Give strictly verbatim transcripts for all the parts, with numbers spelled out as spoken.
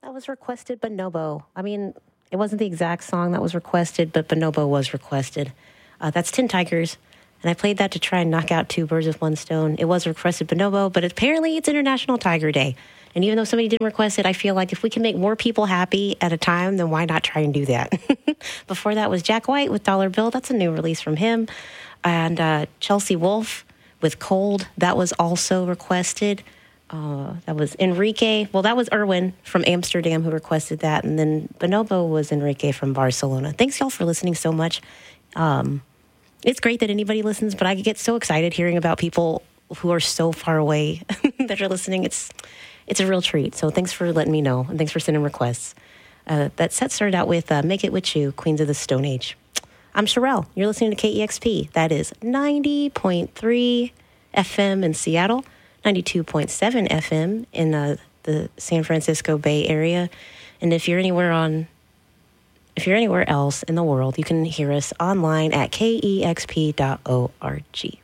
That was requested Bonobo. I mean, it wasn't the exact song that was requested, but Bonobo was requested. Uh, that's Tin Tigers. And I played that to try and knock out two birds with one stone. It was requested Bonobo, but apparently it's International Tiger Day. And even though somebody didn't request it, I feel like if we can make more people happy at a time, then why not try and do that? Before that was Jack White with Dollar Bill. That's a new release from him. And uh, Chelsea Wolfe with Cold. That was also requested. Uh, that was Enrique. Well, that was Erwin from Amsterdam who requested that. And then Bonobo was Enrique from Barcelona. Thanks, y'all, for listening so much. Um, it's great that anybody listens, but I get so excited hearing about people who are so far away that are listening. It's it's a real treat. So thanks for letting me know, and thanks for sending requests. Uh, that set started out with uh, Make It With You, Queens of the Stone Age. I'm Sherelle. You're listening to K E X P. That is ninety point three F M in Seattle, ninety-two point seven F M in uh, the San Francisco Bay Area. And if you're anywhere on, if you're anywhere else in the world, you can hear us online at K E X P dot org.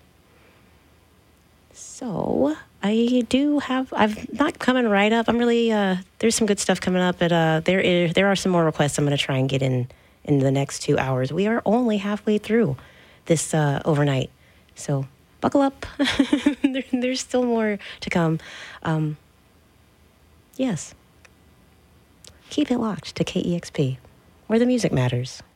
So I do have, I've not coming right up. I'm really, uh, there's some good stuff coming up, but uh, there is, there are some more requests I'm going to try and get in in the next two hours. We are only halfway through this uh, overnight. So buckle up. there, there's still more to come. Um, yes. Keep it locked to K E X P, where the music matters.